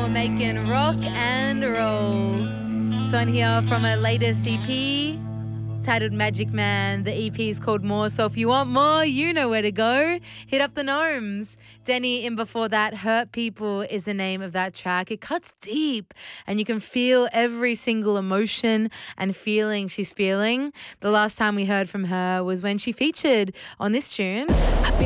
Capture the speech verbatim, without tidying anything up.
We're making rock and roll. Son here from a latest E P titled Magic Man. The E P is called More, so if you want more, you know where to go. Hit up the Gnomes. Denny in before that, Hurt People is the name of that track. It cuts deep and you can feel every single emotion and feeling she's feeling. The last time we heard from her was when she featured on this tune.